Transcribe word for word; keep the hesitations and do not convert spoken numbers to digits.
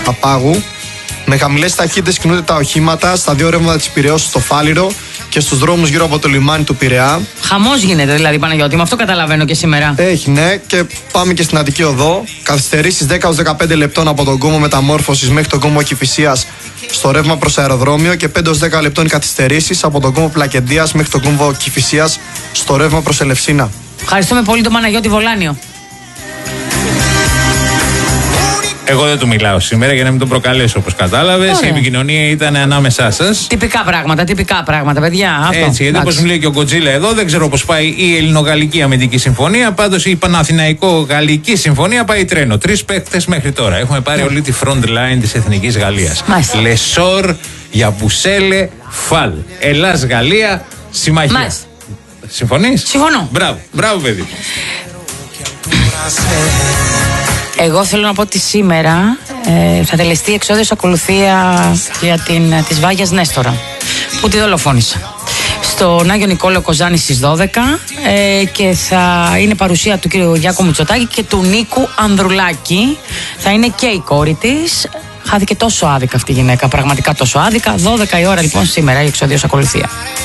Παπάγου. Με χαμηλές ταχύτητες κινούνται τα οχήματα στα δύο ρεύματα της Πειραιώς στο Φάληρο και στους δρόμους γύρω από το λιμάνι του Πειραιά. Χαμός γίνεται δηλαδή, Παναγιώτη, με αυτό καταλαβαίνω και σήμερα. Έχει, ναι, και πάμε και στην Αττική Οδό. Καθυστερήσεις δέκα με δεκαπέντε λεπτών από τον κόμβο Μεταμόρφωσης μέχρι τον κόμβο Κηφισίας στο ρεύμα προς αεροδρόμιο και πέντε με δέκα λεπτών καθυστερήσεις από τον κόμβο Πλακεντίας μέχρι τον κόμβο Κηφισίας στο ρεύμα προς Ελευσίνα. Ευχαριστούμε πολύ τον Παναγιώτη Βολάνιο. Εγώ δεν του μιλάω σήμερα για να μην τον προκαλέσω, όπως κατάλαβες. Η επικοινωνία ήταν ανάμεσά σας. Τυπικά πράγματα, τυπικά πράγματα, παιδιά. Αυτό. Έτσι, γιατί όπως μου λέει και ο Γκοτζίλα εδώ, δεν ξέρω πώς πάει η Ελληνογαλλική Αμυντική Συμφωνία. Πάντως η Παναθηναϊκό-Γαλλική Συμφωνία πάει τρένο. Τρεις παίκτες μέχρι τώρα. Έχουμε πάρει όλη τη front line της Εθνικής Γαλλίας. Λεσόρ, Γιαμπουσέλε, Φαλ. Ελλάς-Γαλλία, συμμαχία. Μάλιστα. Συμφωνείς? Συμφωνώ. Μπράβο, μπράβο, παιδί. Εγώ θέλω να πω ότι σήμερα ε, θα τελεστεί εξόδιος ακολουθία για την, της Βάγιας Νέστορα, που τη δολοφόνησα. Στον Άγιο Νικόλαο Κοζάνη στις δώδεκα ε, και θα είναι παρουσία του κύριου Γιάκου Μητσοτάκη και του Νίκου Ανδρουλάκη. Θα είναι και η κόρη της. Χάθηκε τόσο άδικα αυτή η γυναίκα, πραγματικά τόσο άδικα. δώδεκα η ώρα λοιπόν σήμερα η εξόδιος ακολουθία.